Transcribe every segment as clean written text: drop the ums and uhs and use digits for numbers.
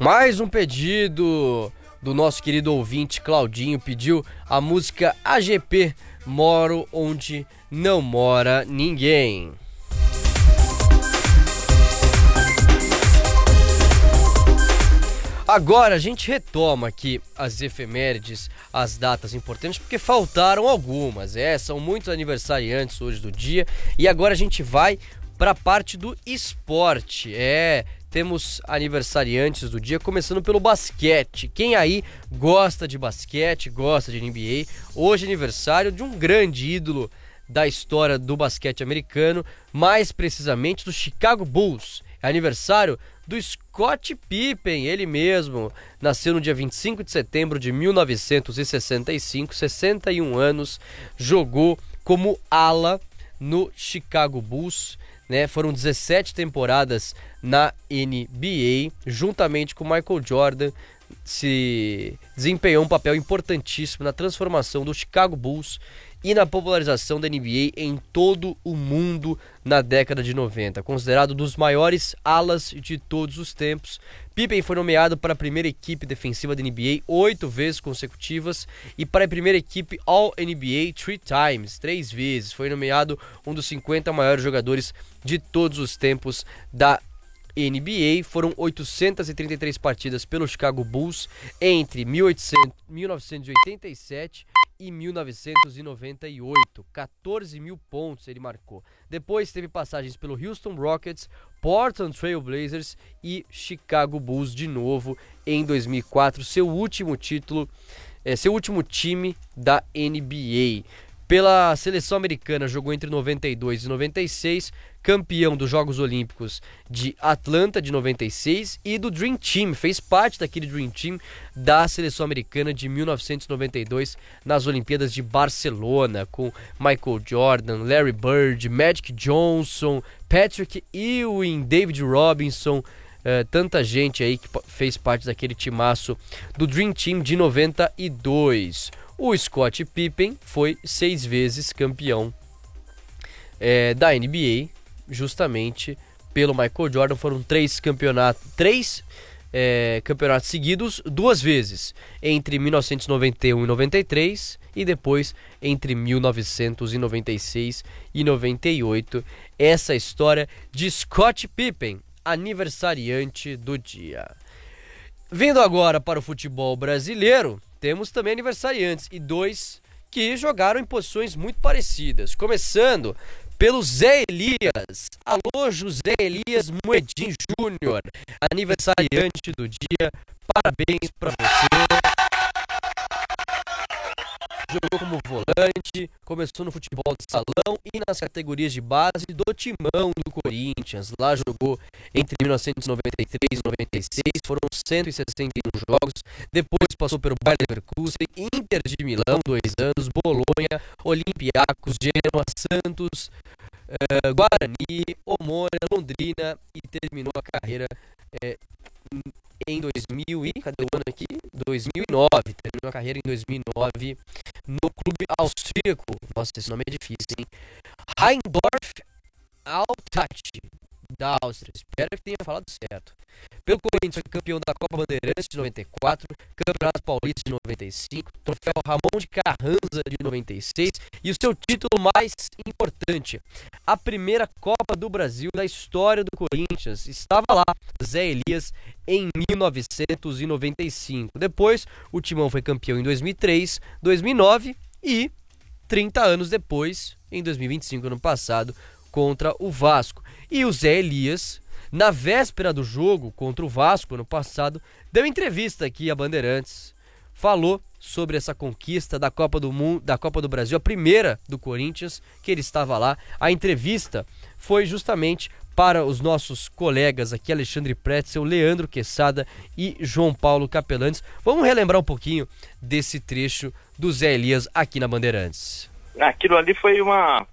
Mais um pedido do nosso querido ouvinte Claudinho, pediu a música AGP, Moro Onde Não Mora Ninguém. Agora a gente retoma aqui as efemérides, as datas importantes, porque faltaram algumas, são muitos aniversariantes hoje do dia, e agora a gente vai para a parte do esporte. Temos aniversariantes do dia, começando pelo basquete. Quem aí gosta de basquete, gosta de NBA, hoje é aniversário de um grande ídolo da história do basquete americano, mais precisamente do Chicago Bulls. É aniversário do Scottie Pippen, ele mesmo, nasceu no dia 25 de setembro de 1965, 61 anos, jogou como ala no Chicago Bulls, né? Foram 17 temporadas na NBA, juntamente com Michael Jordan, se desempenhou um papel importantíssimo na transformação do Chicago Bulls e na popularização da NBA em todo o mundo na década de 90. Considerado um dos maiores alas de todos os tempos, Pippen foi nomeado para a primeira equipe defensiva da NBA 8 vezes consecutivas e para a primeira equipe All-NBA 3 vezes. Foi nomeado um dos 50 maiores jogadores de todos os tempos da NBA. Foram 833 partidas pelo Chicago Bulls entre 1987 e 1998, 14 mil pontos ele marcou. Depois teve passagens pelo Houston Rockets, Portland Trail Blazers e Chicago Bulls de novo em 2004, seu último time da NBA. Pela seleção americana jogou entre 92 e 96, campeão dos Jogos Olímpicos de Atlanta de 96 e do Dream Team, fez parte daquele Dream Team da seleção americana de 1992 nas Olimpíadas de Barcelona, com Michael Jordan, Larry Bird, Magic Johnson, Patrick Ewing, David Robinson, tanta gente aí que fez parte daquele timaço do Dream Team de 92. O Scottie Pippen foi 6 vezes campeão da NBA, justamente pelo Michael Jordan. Foram 3 campeonatos seguidos, 2 vezes, entre 1991 e 93 e depois entre 1996 e 98. Essa história de Scottie Pippen, aniversariante do dia. Vindo agora para o futebol brasileiro, temos também aniversariantes e 2 que jogaram em posições muito parecidas. Começando pelo Zé Elias. Alô, José Elias Moedim Júnior, aniversariante do dia. Parabéns para você. Jogou como volante, começou no futebol de salão e nas categorias de base do timão do Corinthians. Lá jogou entre 1993 e 96, foram 161 jogos. Depois passou pelo Bayer Leverkusen, Inter de Milão, 2 anos, Bolonha, Olympiacos, Genoa, Santos, Guarani, Omônia, Londrina e terminou a carreira em 2009. Terminou a carreira em 2009 no clube austríaco. Nossa, esse nome é difícil, hein? Rheindorf Altach, da Áustria. Espero que tenha falado certo. Pelo Corinthians foi campeão da Copa Bandeirantes de 94, Campeonato Paulista de 95, Troféu Ramon de Carranza de 96 e o seu título mais importante, a primeira Copa do Brasil da história do Corinthians. Estava lá Zé Elias em 1995. Depois o Timão foi campeão em 2003, 2009 e 30 anos depois, em 2025, ano passado, contra o Vasco. E o Zé Elias, na véspera do jogo contra o Vasco, ano passado, deu entrevista aqui a Bandeirantes, falou sobre essa conquista da Copa do Mundo, da Copa do Brasil, a primeira do Corinthians, que ele estava lá. A entrevista foi justamente para os nossos colegas aqui, Alexandre Pretzel, Leandro Quesada e João Paulo Capelanes. Vamos relembrar um pouquinho desse trecho do Zé Elias aqui na Bandeirantes. Aquilo ali foi uma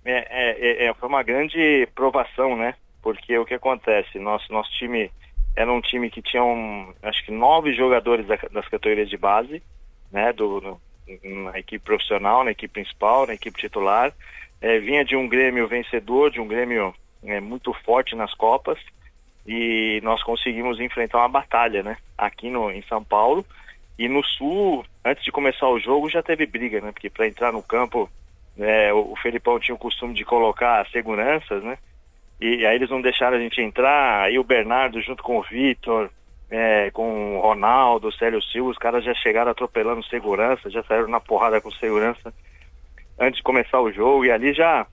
grande provação, né? Porque o que acontece? Nosso time era um time que tinha, acho que 9 jogadores das categorias de base, né? Na equipe profissional, na equipe principal, na equipe titular. Vinha de um Grêmio vencedor, de um Grêmio muito forte nas Copas. e nós conseguimos enfrentar uma batalha, né? Aqui em São Paulo. E no Sul, antes de começar o jogo, já teve briga, né? Porque para entrar no campo, o Felipão tinha o costume de colocar seguranças, né? E aí eles não deixaram a gente entrar. Aí o Bernardo, junto com o Vitor, com o Ronaldo, o Célio Silva, os caras já chegaram atropelando segurança, já saíram na porrada com segurança antes de começar o jogo. E ali já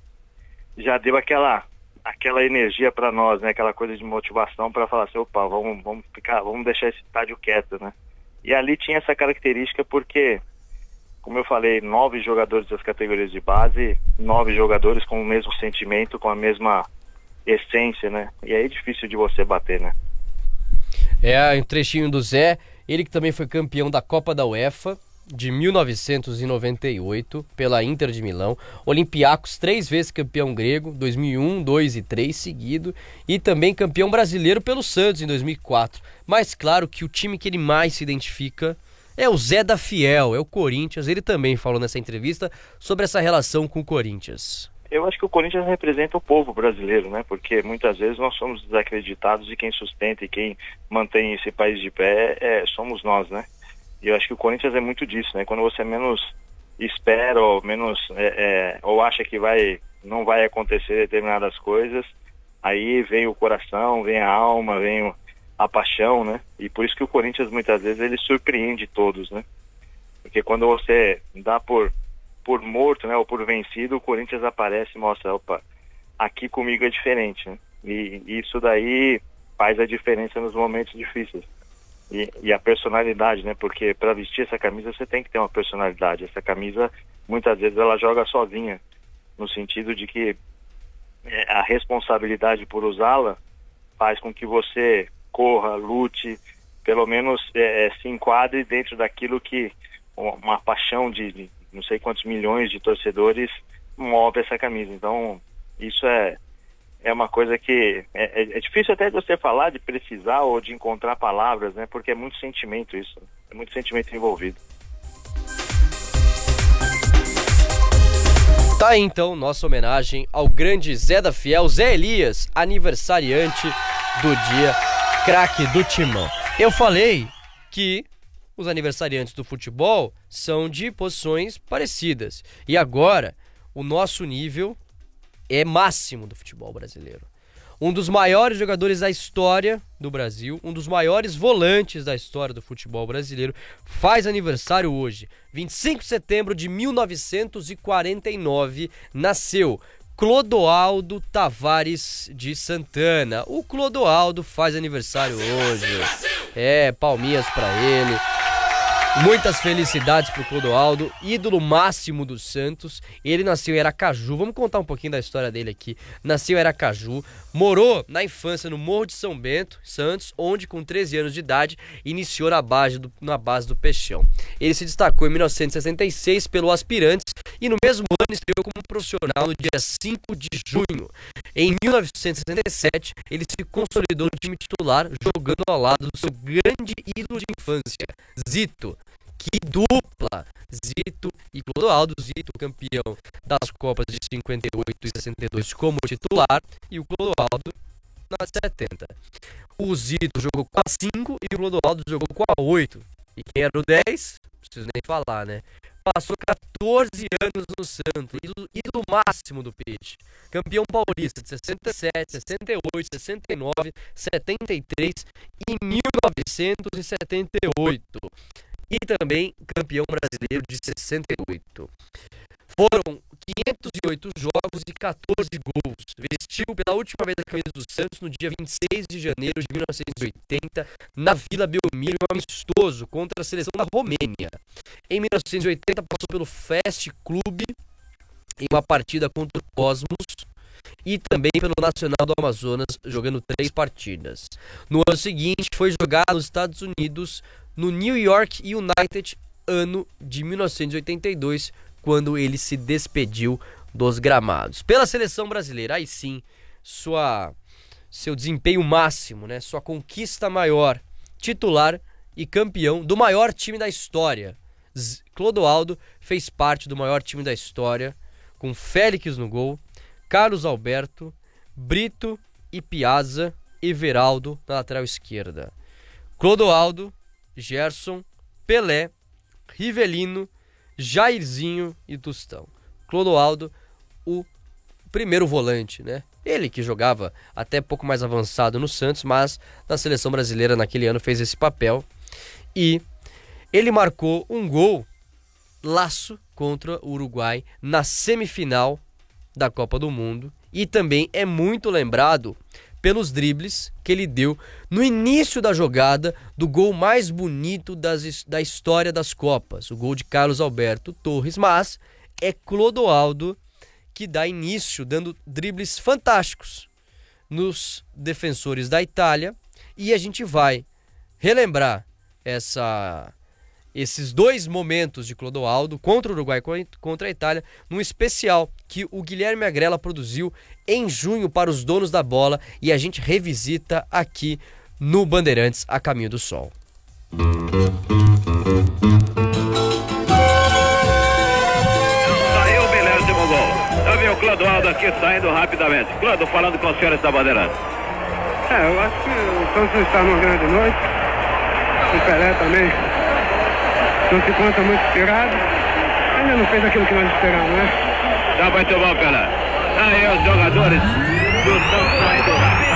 deu aquela energia para nós, né? Aquela coisa de motivação para falar assim, opa, vamos deixar esse estádio quieto, né? E ali tinha essa característica porque, como eu falei, 9 jogadores das categorias de base, 9 jogadores com o mesmo sentimento, com a mesma essência, né? E aí é difícil de você bater, né? Um trechinho do Zé, ele que também foi campeão da Copa da UEFA de 1998 pela Inter de Milão, Olympiacos 3 vezes campeão grego, 2001, 2 e 3 seguido, e também campeão brasileiro pelo Santos em 2004. Mas claro que o time que ele mais se identifica é o Zé da Fiel, é o Corinthians. Ele também falou nessa entrevista sobre essa relação com o Corinthians. Eu acho que o Corinthians representa o povo brasileiro, né? Porque muitas vezes nós somos desacreditados e quem sustenta e quem mantém esse país de pé somos nós, né? E eu acho que o Corinthians é muito disso, né? Quando você menos espera ou menos ou acha que não vai acontecer determinadas coisas, aí vem o coração, vem a alma, vem a paixão, né? E por isso que o Corinthians muitas vezes ele surpreende todos, né? Porque quando você dá por morto, né, ou por vencido, o Corinthians aparece e mostra, opa, aqui comigo é diferente, né? E isso daí faz a diferença nos momentos difíceis. E a personalidade, né? Porque para vestir essa camisa você tem que ter uma personalidade. Essa camisa, muitas vezes, ela joga sozinha, no sentido de que a responsabilidade por usá-la faz com que você corra, lute, pelo menos se enquadre dentro daquilo que uma paixão de não sei quantos milhões de torcedores move essa camisa. Então, isso é uma coisa que é difícil até de você falar, de precisar ou de encontrar palavras, né? Porque é muito sentimento isso, é muito sentimento envolvido. Tá aí então nossa homenagem ao grande Zé da Fiel, Zé Elias, aniversariante do dia, craque do Timão. Eu falei que os aniversariantes do futebol são de posições parecidas. E agora, o nosso nível é máximo do futebol brasileiro. Um dos maiores jogadores da história do Brasil, um dos maiores volantes da história do futebol brasileiro, faz aniversário hoje. 25 de setembro de 1949, nasceu Clodoaldo Tavares de Santana. O Clodoaldo faz aniversário hoje. Palminhas pra ele. Muitas felicidades pro Clodoaldo, ídolo máximo do Santos. Ele nasceu em Aracaju, vamos contar um pouquinho da história dele aqui. Nasceu em Aracaju, morou na infância no Morro de São Bento, Santos, onde com 13 anos de idade iniciou na base do Peixão. Ele se destacou em 1966 pelo Aspirantes e no mesmo ano estreou como profissional no dia 5 de junho. Em 1967, ele se consolidou no time titular, jogando ao lado do seu grande ídolo de infância, Zito. Que dupla! Zito e Clodoaldo. Zito campeão das Copas de 58 e 62 como titular e o Clodoaldo nas 70. O Zito jogou com a 5 e o Clodoaldo jogou com a 8. E quem era o 10? Não preciso nem falar, né? Passou 14 anos no Santos, ídolo máximo do Peixe. Campeão paulista de 67, 68, 69, 73 e 1978. E também campeão brasileiro de 68. Foram 508 jogos e 14 gols. Vestiu pela última vez a camisa do Santos no dia 26 de janeiro de 1980, na Vila Belmiro, um amistoso contra a seleção da Romênia. Em 1980 passou pelo Fast Clube em uma partida contra o Cosmos e também pelo Nacional do Amazonas, jogando 3 partidas. No ano seguinte foi jogar nos Estados Unidos, no New York United, ano de 1982, quando ele se despediu dos gramados. Pela seleção brasileira, aí sim, seu desempenho máximo, né? Sua conquista maior, titular e campeão do maior time da história. Clodoaldo fez parte do maior time da história, com Félix no gol, Carlos Alberto, Brito e Piazza, Everaldo na lateral esquerda. Clodoaldo, Gerson, Pelé, Rivelino, Jairzinho e Tostão. Clodoaldo, o primeiro volante, né? Ele que jogava até pouco mais avançado no Santos, mas na seleção brasileira naquele ano fez esse papel. E ele marcou um gol laço contra o Uruguai na semifinal da Copa do Mundo. E também é muito lembrado pelos dribles que ele deu no início da jogada do gol mais bonito da história das Copas, o gol de Carlos Alberto Torres, mas é Clodoaldo que dá início, dando dribles fantásticos nos defensores da Itália, e a gente vai relembrar esses dois momentos de Clodoaldo contra o Uruguai e contra a Itália, num especial que o Guilherme Agrela produziu em junho para os donos da bola, e a gente revisita aqui no Bandeirantes a Caminho do Sol. Saiu o milésimo gol. Já viu o Clodoaldo aqui saindo rapidamente. Clodo, falando com os senhores da Bandeirantes. Eu acho que o Santos está numa grande noite. O Pelé também não se conta muito inspirado. Ainda não fez aquilo que nós esperamos, né? Tá muito bom, Pelé. Aí os jogadores do Santos saindo rápido.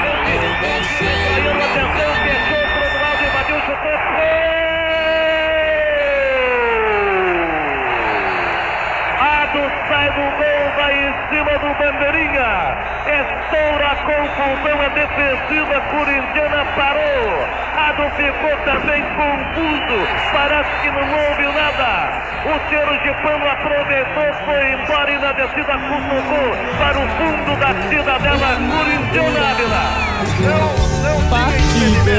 Sai do gol, vai em cima do Bandeirinha, estoura a confusão, a defensiva corintiana parou, Ado ficou também confuso, parece que não houve nada, o Sergipano aproveitou, foi embora e na descida cutucou para o fundo da cidadela corintiana, Ávila. Não